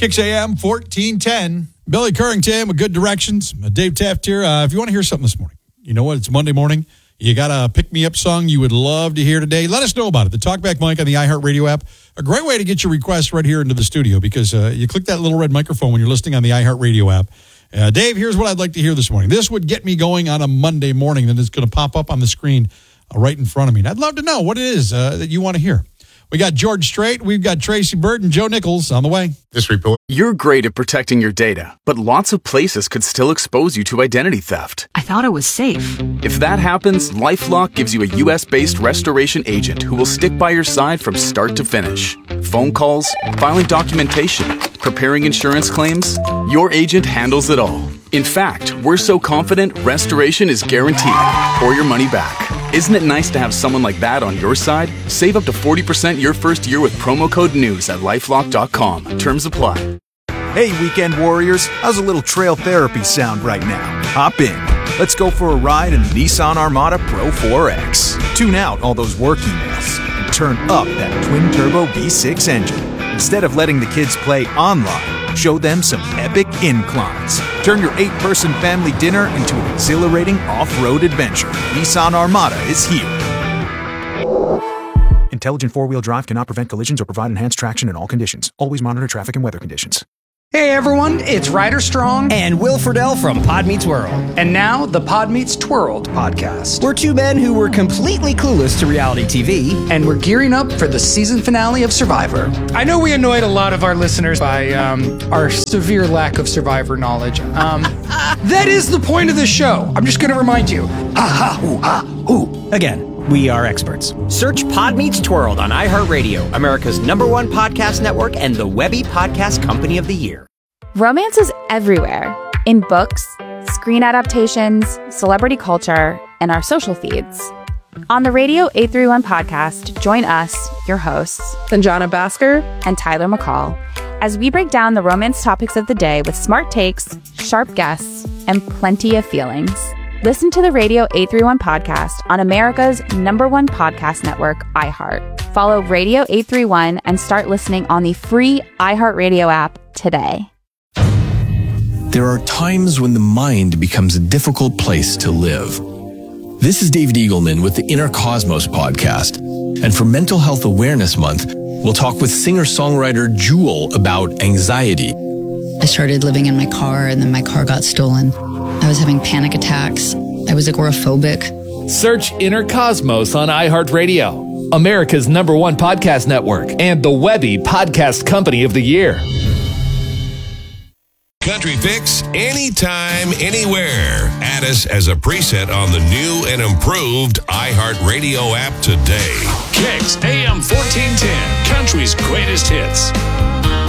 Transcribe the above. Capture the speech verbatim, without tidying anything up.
Kicks A M fourteen ten. Billy Currington with good directions. Dave Taft here. Uh, if you want to hear something this morning, you know what? It's Monday morning. You got a pick-me-up song you would love to hear today. Let us know about it. The Talkback mic on the iHeartRadio app. A great way to get your requests right here into the studio because uh, you click that little red microphone when you're listening on the iHeartRadio app. Uh, Dave, here's what I'd like to hear this morning. This would get me going on a Monday morning. Then it's going to pop up on the screen uh, right in front of me. And I'd love to know what it is uh, that you want to hear. We got George Strait, we've got Tracy Bird, and Joe Nichols on the way. This report. You're great at protecting your data, but lots of places could still expose you to identity theft. I thought it was safe. If that happens, LifeLock gives you a U S-based restoration agent who will stick by your side from start to finish. Phone calls, filing documentation, preparing insurance claims, your agent handles it all. In fact, we're so confident restoration is guaranteed or your money back. Isn't it nice to have someone like that on your side? Save up to forty percent your first year with promo code NEWS at lifelock dot com. Terms apply. Hey, weekend warriors. How's a little trail therapy sound right now? Hop in. Let's go for a ride in the Nissan Armada Pro four X. Tune out all those work emails and turn up that twin-turbo V six engine. Instead of letting the kids play online, show them some epic inclines. Turn your eight-person family dinner into an exhilarating off-road adventure. Nissan Armada is here. Intelligent four-wheel drive cannot prevent collisions or provide enhanced traction in all conditions. Always monitor traffic and weather conditions. Hey everyone, it's Ryder Strong and Will Friedle from Pod Meets World. And now the Pod Meets Twirled podcast. We're two men who were completely clueless to reality T V. And we're gearing up for the season finale of Survivor. I know we annoyed a lot of our listeners by um, our severe lack of Survivor knowledge. Um, that is the point of the show. I'm just going to remind you. Ah, ha, ooh, ah, ooh. Again. We are experts. Search Pod Meets Twirled on iHeartRadio, America's number one podcast network and the Webby Podcast Company of the Year. Romance is everywhere. In books, screen adaptations, celebrity culture, and our social feeds. On the Radio eight thirty-one podcast, join us, your hosts, Sanjana Bhaskar and Tyler McCall, as we break down the romance topics of the day with smart takes, sharp guests, and plenty of feelings. Listen to the Radio eight thirty-one podcast on America's number one podcast network, iHeart. Follow Radio eight thirty-one and start listening on the free iHeartRadio app today. There are times when the mind becomes a difficult place to live. This is David Eagleman with the Inner Cosmos podcast. And for Mental Health Awareness Month, we'll talk with singer-songwriter Jewel about anxiety. I started living in my car and then my car got stolen. I was having panic attacks. I was agoraphobic. Search Inner Cosmos on iHeartRadio, America's number one podcast network, and the Webby Podcast Company of the Year. Country Fix, anytime, anywhere. Add us as a preset on the new and improved iHeartRadio app today. Kicks A M fourteen ten, country's greatest hits.